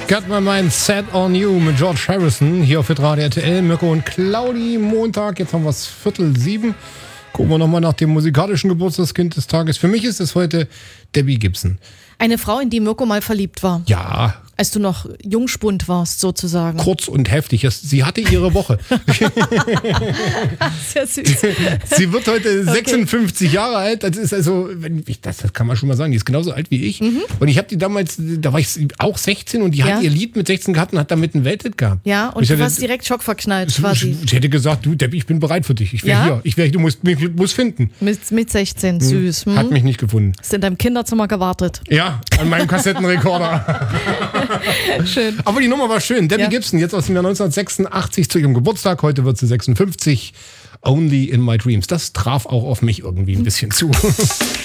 Got My Mind Set on You mit George Harrison hier auf Radio RTL. Mirko und Claudi, Montag, jetzt haben wir es 6:45. Gucken wir nochmal nach dem musikalischen Geburtstagskind des Tages. Für mich ist es heute Debbie Gibson. Eine Frau, in die Mirko mal verliebt war. Ja. Als du noch Jungspund warst, sozusagen. Kurz und heftig. Sie hatte ihre Woche. Sehr süß. Sie wird heute 56 Jahre alt. Das ist also, das kann man schon mal sagen, die ist genauso alt wie ich. Und ich habe die damals, da war ich auch 16 und die hat ihr Lied mit 16 gehabt und hat damit einen Welthit gehabt. Ja, und du warst direkt schockverknallt quasi. Ich hätte gesagt, du Debbie, ich bin bereit für dich. Ich wäre hier. Du musst mich finden. Mit 16, süß. Hat mich nicht gefunden. Hast in deinem Kinderzimmer gewartet. Ja, an meinem Kassettenrekorder. Schön. Aber die Nummer war schön. Debbie Gibson, jetzt aus dem Jahr 1986 zu ihrem Geburtstag. Heute wird sie 56. Only in My Dreams. Das traf auch auf mich irgendwie ein bisschen zu.